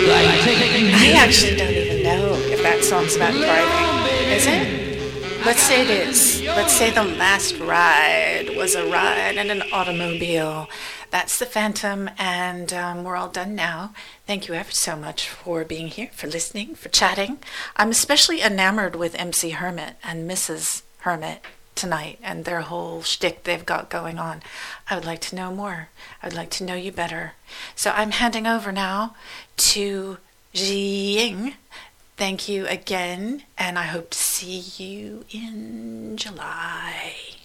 I actually don't even know if that song's about driving. Is it? Let's say it is. Let's say the last ride was a ride in an automobile. That's the Phantom, and we're all done now. Thank you ever so much for being here, for listening, for chatting. I'm especially enamored with MC Hermit and Mrs. Hermit tonight and their whole shtick they've got going on. I would like to know more. I would like to know you better. So I'm handing over now to Jiying. Thank you again, and I hope to see you in July.